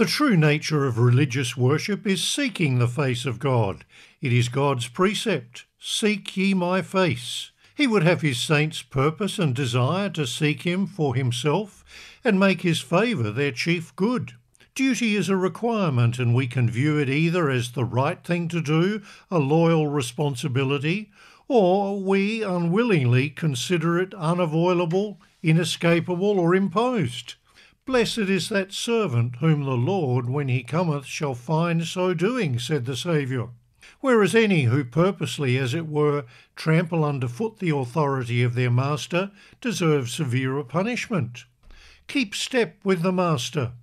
The true nature of religious worship is seeking the face of God. It is God's precept, "Seek ye my face." He would have his saints purpose and desire to seek him for himself and make his favour their chief good. Duty is a requirement, and we can view it either as the right thing to do, a loyal responsibility, or we unwillingly consider it unavoidable, inescapable, or imposed. "Blessed is that servant whom the Lord, when he cometh, shall find so doing," said the Saviour. Whereas any who purposely, as it were, trample underfoot the authority of their master deserve severer punishment. Keep step with the master.